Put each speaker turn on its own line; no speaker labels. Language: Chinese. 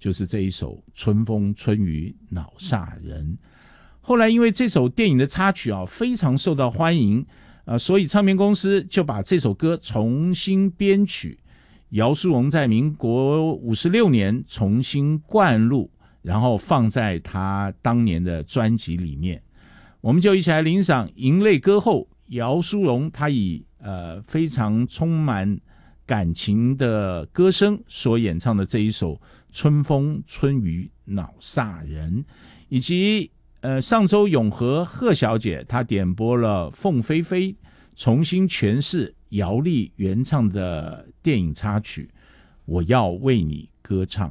就是这一首《春风春雨恼煞人》。后来因为这首电影的插曲非常受到欢迎，所以唱片公司就把这首歌重新编曲，姚苏蓉在民国56年重新灌录，然后放在他当年的专辑里面。我们就一起来欣赏银泪歌后姚苏蓉，她以非常充满感情的歌声所演唱的这一首《春风春雨恼煞人》，以及上周永和贺小姐她点播了凤飞飞重新诠释姚丽原唱的电影插曲《我要为你歌唱》。